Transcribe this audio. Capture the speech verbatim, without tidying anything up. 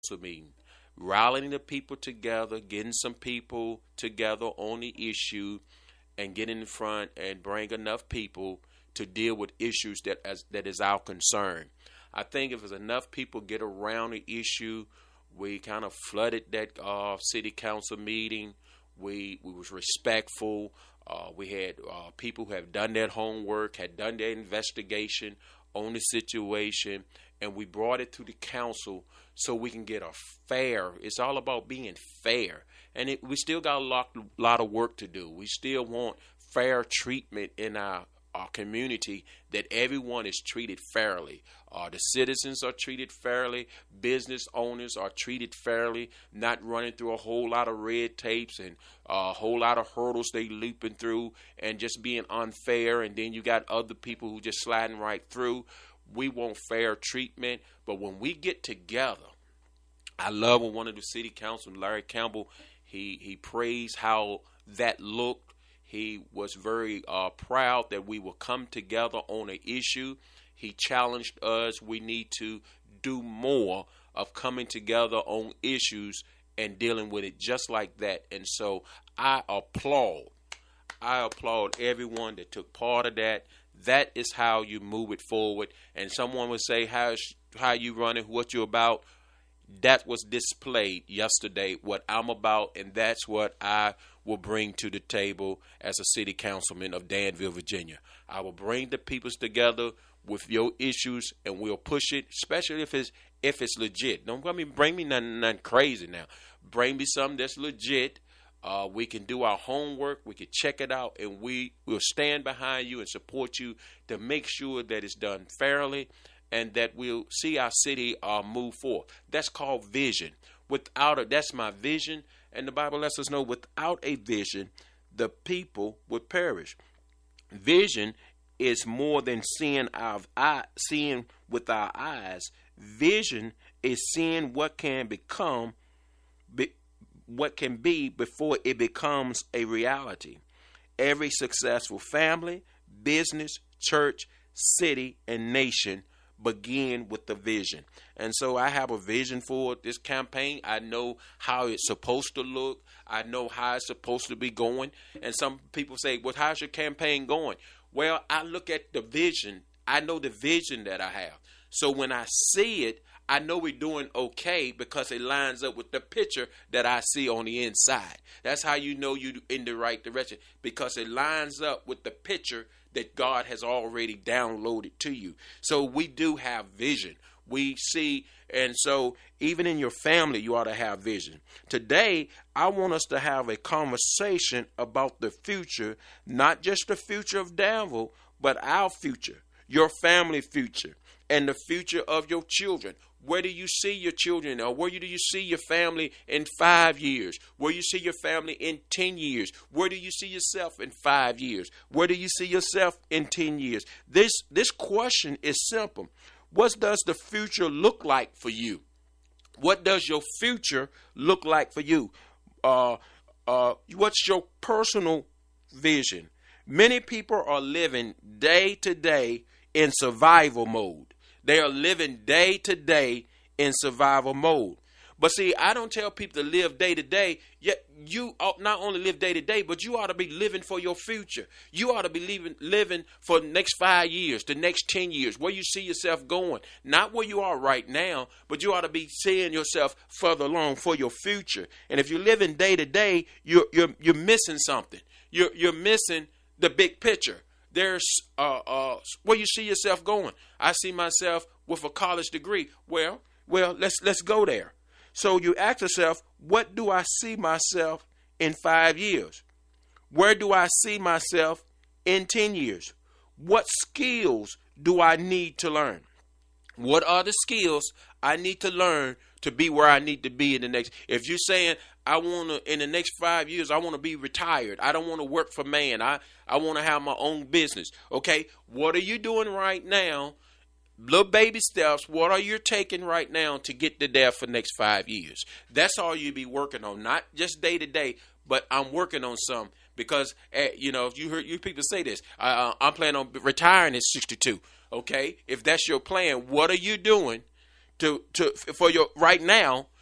meeting, rallying the people together, getting some people together on the issue, and getting in front and bring enough people to deal with issues that as that is our concern. I think if there's enough people get around the issue, we kind of flooded that uh, city council meeting. We we was respectful. Uh, we had uh, people who have done their homework, had done their investigation on the situation, and we brought it to the council so we can get a fair. It's all about being fair, and it, we still got a lot, lot of work to do. We still want fair treatment in our our community, that everyone is treated fairly. Uh, the citizens are treated fairly. Business owners are treated fairly, not running through a whole lot of red tapes and a whole lot of hurdles they leaping through and just being unfair. And then you got other people who just sliding right through. We want fair treatment. But when we get together, I love when one of the city council, Larry Campbell, he, he praised how that looked. He was very uh, proud that we will come together on an issue. He challenged us. We need to do more of coming together on issues and dealing with it just like that. And so I applaud. I applaud everyone that took part of that. That is how you move it forward. And someone would say, how, how you running, what you about. That was displayed yesterday, what I'm about, and that's what I will bring to the table as a city councilman of Danville, Virginia. I will bring the peoples together with your issues, and we'll push it, especially if it's if it's legit. Don't I mean bring me nothing, nothing crazy now. Bring me something that's legit. Uh, we can do our homework. We can check it out, and we will stand behind you and support you to make sure that it's done fairly, and that we'll see our city uh, move forward. That's called vision. Without a, that's my vision, and the Bible lets us know without a vision, the people would perish. Vision is more than seeing our eye, seeing with our eyes. Vision is seeing what can become, be, what can be before it becomes a reality. Every successful family, business, church, city, and nation begin with the vision. And so I have a vision for this campaign. I know how it's supposed to look. I know how it's supposed to be going. And some people say, well, how's your campaign going? Well, I look at the vision. I know the vision that I have. So when I see it, I know we're doing okay because it lines up with the picture that I see on the inside. That's how you know you're in the right direction, because it lines up with the picture that God has already downloaded to you. So we do have vision. We see, and so even in your family, you ought to have vision. Today, I want us to have a conversation about the future, not just the future of Danville, but our future, your family future, and the future of your children. Where do you see your children, or where do you see your family in five years? Where do you see your family in ten years? Where do you see yourself in five years? Where do you see yourself in ten years? This, this question is simple. What does the future look like for you? What does your future look like for you? Uh, uh, what's your personal vision? Many people are living day to day in survival mode. They are living day to day in survival mode. But see, I don't tell people to live day to day. Yet you ought not only live day to day, but you ought to be living for your future. You ought to be living, living for the next five years, the next ten years, where you see yourself going. Not where you are right now, but you ought to be seeing yourself further along for your future. And if you're living day to day, you're you're you're missing something. You're you're missing the big picture. There's uh, uh, where you see yourself going. I see myself with a college degree. Well, well, let's let's go there. So you ask yourself, what do I see myself in five years? Where do I see myself in ten years? What skills do I need to learn? What are the skills I need to learn to be where I need to be in the next? If you're saying, I want to, in the next five years, I want to be retired. I don't want to work for man. I, I want to have my own business. Okay, what are you doing right now? Little baby steps. What are you taking right now to get to there for the next five years? That's all you be working on, not just day to day, but I'm working on some. Because, uh, you know, if you heard you people say this, uh, I'm planning on retiring at sixty-two. Okay, if that's your plan, what are you doing to to for your right now